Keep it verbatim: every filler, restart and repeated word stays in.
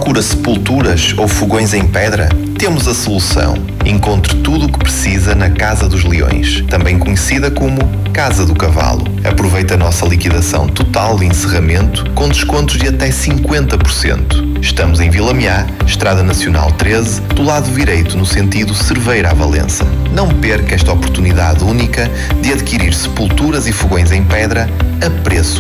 Procura sepulturas ou fogões em pedra? Temos a solução. Encontre tudo o que precisa na Casa dos Leões, também conhecida como Casa do Cavalo. Aproveite a nossa liquidação total de encerramento com descontos de até cinquenta por cento. Estamos em Vila Meá, Estrada Nacional treze, do lado direito no sentido Cerveira a Valença. Não perca esta oportunidade única de adquirir sepulturas e fogões em pedra a preço